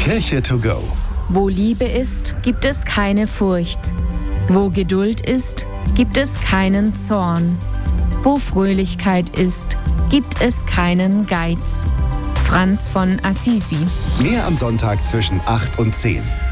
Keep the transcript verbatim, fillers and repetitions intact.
Kirche to go. Wo Liebe ist, gibt es keine Furcht. Wo Geduld ist, gibt es keinen Zorn. Wo Fröhlichkeit ist, gibt es keinen Geiz. Franz von Assisi. Mehr am Sonntag zwischen acht und zehn.